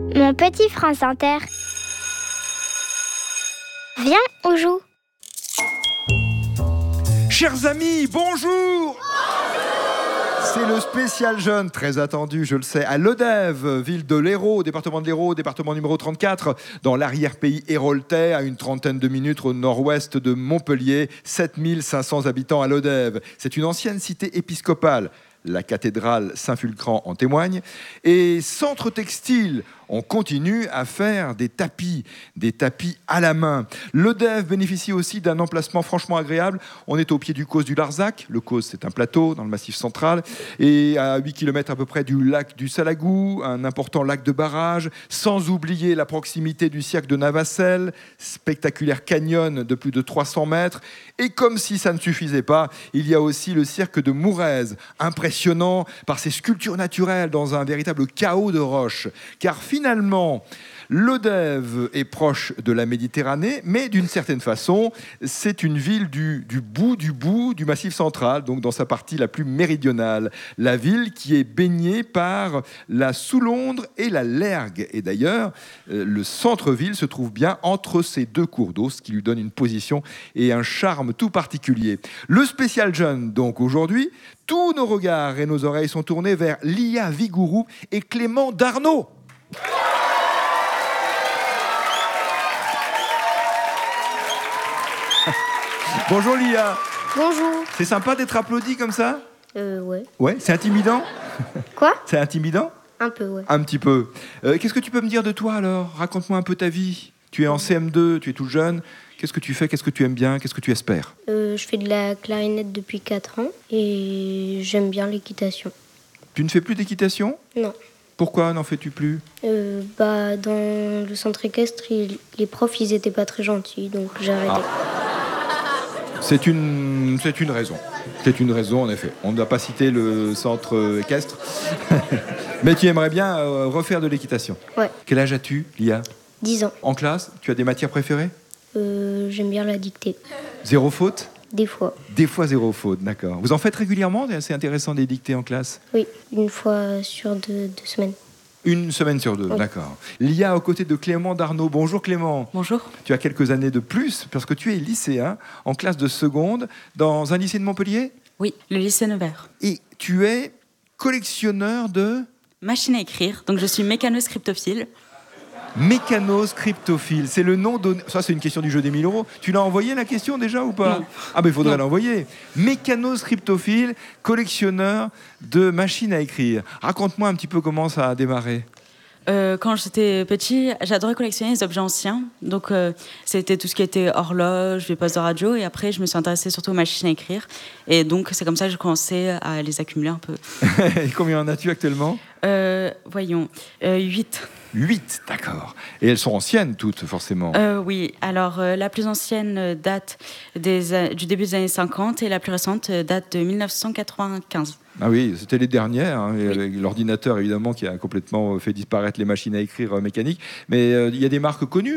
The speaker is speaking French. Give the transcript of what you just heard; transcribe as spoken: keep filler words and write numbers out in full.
Mon petit France Inter. Viens, on joue. Chers amis, bonjour. C'est le spécial jeune, très attendu, je le sais, à Lodève, ville de l'Hérault, département de l'Hérault, département numéro trente-quatre, dans l'arrière-pays héroltais, à une trentaine de minutes au nord-ouest de Montpellier, sept mille cinq cents habitants à Lodève. C'est une ancienne cité épiscopale. La cathédrale Saint-Fulcran en témoigne. Et centre textile, on continue à faire des tapis, des tapis à la main. Lodève bénéficie aussi d'un emplacement franchement agréable. On est au pied du Causse du Larzac. Le Causse, c'est un plateau dans le Massif central. Et à huit kilomètres à peu près du lac du Salagou, un important lac de barrage. Sans oublier la proximité du cirque de Navacelles, spectaculaire canyon de plus de trois cents mètres. Et comme si ça ne suffisait pas, il y a aussi le cirque de Mourez, impressionnant par ses sculptures naturelles dans un véritable chaos de roches. Car finalement, Lodève est proche de la Méditerranée, mais d'une certaine façon, c'est une ville du, du bout du bout du Massif central, donc dans sa partie la plus méridionale. La ville qui est baignée par la Soulondre et la Lergue. Et d'ailleurs, euh, le centre-ville se trouve bien entre ces deux cours d'eau, ce qui lui donne une position et un charme tout particulier. Le spécial jeune, donc aujourd'hui, tous nos regards et nos oreilles sont tournés vers Lia Vigourou et Clément Darnaud. Bonjour Lia. Bonjour. C'est sympa d'être applaudi comme ça ? Euh, ouais. Ouais, c'est intimidant ? Quoi ? C'est intimidant ? Un peu, ouais. Un petit peu. Euh, qu'est-ce que tu peux me dire de toi alors ? Raconte-moi un peu ta vie. Tu es en C M deux, tu es tout jeune. Qu'est-ce que tu fais ? Qu'est-ce que tu aimes bien ? Qu'est-ce que tu espères ? Euh, je fais de la clarinette depuis quatre ans et j'aime bien l'équitation. Tu ne fais plus d'équitation ? Non. Pourquoi n'en fais-tu plus ? Euh, bah, dans le centre équestre, il- les profs, ils étaient pas très gentils, donc j'ai arrêté. Ah. C'est une, c'est une raison. C'est une raison, en effet. On ne doit pas citer le centre équestre. Mais tu aimerais bien euh, refaire de l'équitation. Ouais. Quel âge as-tu, Lia ? dix ans. En classe, tu as des matières préférées ? Euh, j'aime bien la dictée. Zéro faute ? Des fois. Des fois zéro faute, d'accord. Vous en faites régulièrement ? C'est intéressant des dictées en classe. Oui, une fois sur deux, deux semaines. Une semaine sur deux, Oui. d'accord. Lia aux côtés de Clément Darnaud. Bonjour Clément. Bonjour. Tu as quelques années de plus parce que tu es lycéen en classe de seconde dans un lycée de Montpellier Oui, le lycée Nevers. et tu es collectionneur de Machine à écrire, donc je suis mécano-scriptophile. mécanoscriptophile. C'est le nom donné. Ça, c'est une question du jeu des mille euros. Tu l'as envoyé la question déjà ou pas ? Non. Ah, ben il faudrait Non. l'envoyer. Mécanoscriptophile, collectionneur de machines à écrire. Raconte-moi un petit peu comment ça a démarré. Euh, quand j'étais petit, j'adorais collectionner les objets anciens. Donc, euh, c'était tout ce qui était horloge, les postes de radio. Et après, je me suis intéressée surtout aux machines à écrire. Et donc, c'est comme ça que j'ai commencé à les accumuler un peu. Et combien en as-tu actuellement ? Euh, voyons, euh, huit. Huit, d'accord. Et elles sont anciennes toutes, forcément. Euh, oui, alors euh, la plus ancienne euh, date des, a- du début des années cinquante et la plus récente euh, date de dix-neuf cent quatre-vingt-quinze. Ah oui, c'était les dernières, hein, et Oui. avec l'ordinateur évidemment qui a complètement fait disparaître les machines à écrire euh, mécaniques. Mais euh, il y a des marques connues